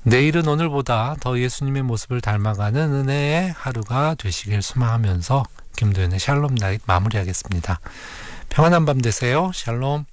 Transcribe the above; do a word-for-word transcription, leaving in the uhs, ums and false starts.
내일은 오늘보다 더 예수님의 모습을 닮아가는 은혜의 하루가 되시길 소망하면서 김도현의 샬롬 나잇 마무리하겠습니다. 평안한 밤 되세요. 샬롬.